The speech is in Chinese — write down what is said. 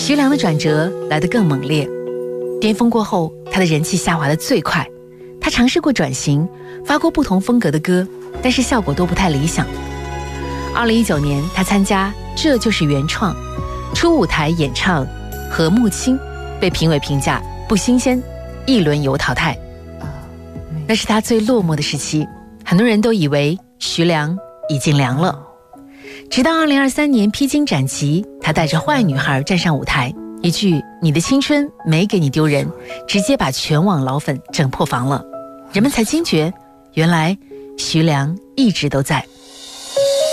徐良的转折来得更猛烈，巅峰过后，他的人气下滑得最快。他尝试过转型，发过不同风格的歌，但是效果都不太理想。2019年，他参加《这就是原创》，初舞台演唱《和木青》，被评委评价不新鲜，一轮游淘汰。那是他最落寞的时期，很多人都以为徐良已经凉了。直到2023年披荆斩棘，他带着坏女孩站上舞台，一句你的青春没给你丢人，直接把全网老粉整破防了。人们才惊觉，原来徐良一直都在。